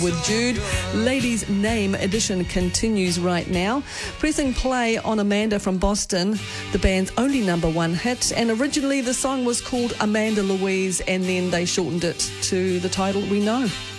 with Jude. Ladies' Name edition continues right now. Pressing play on Amanda from Boston, the band's only #1 hit. And originally the song was called Amanda Louise, and then they shortened it to the title We Know.